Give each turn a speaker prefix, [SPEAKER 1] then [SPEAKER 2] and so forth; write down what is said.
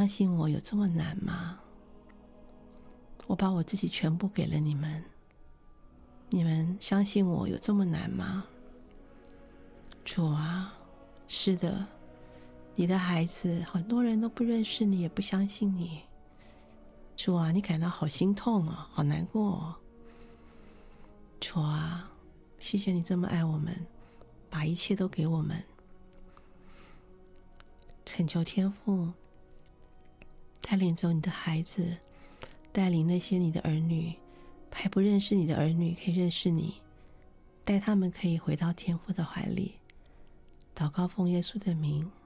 [SPEAKER 1] 信我有这么难吗？我把我自己全部给了你们，你们相信我有这么难吗？主啊，是的，你的孩子很多人都不认识你，也不相信你。主啊，你感到好心痛啊，好难过哦。主啊，谢谢你这么爱我们，把一切都给我们。恳求天父带领着你的孩子，带领那些你的儿女，还不认识你的儿女可以认识你，带他们可以回到天父的怀里。祷告奉耶稣的名，